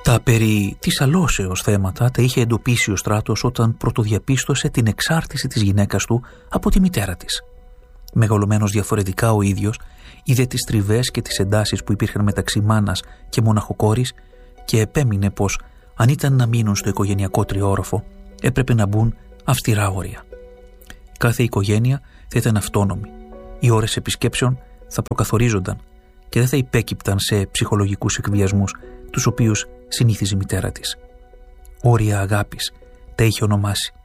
Τα περί της αλώσεως θέματα τα είχε εντοπίσει ο στράτος όταν πρωτοδιαπίστωσε την εξάρτηση της γυναίκας του από τη μητέρα της. Μεγαλωμένος διαφορετικά ο ίδιος, είδε τις τριβές και τις εντάσεις που υπήρχαν μεταξύ μάνας και μοναχοκόρης και επέμεινε πως αν ήταν να μείνουν στο οικογενειακό τριόροφο, έπρεπε να μπουν αυστηρά όρια. Κάθε οικογένεια θα ήταν αυτόνομη. Οι ώρες επισκέψεων θα προκαθορίζονταν και δεν θα υπέκυπταν σε ψυχολογικούς εκβιασμούς, τους οποίους συνήθιζε η μητέρα της. Όρια αγάπης τα είχε ονομάσει